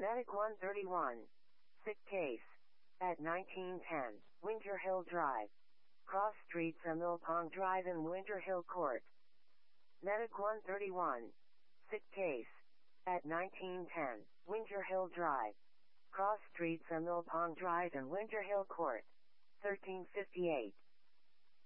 Medic 131. Sick case. At 1910, Winter Hill Drive. Cross Street from Millpond Drive in Winter Hill Court. Medic 131. Sick case. At 1910, Winter Hill Drive. Cross Street from Millpond Drive in Winter Hill Court. 1358.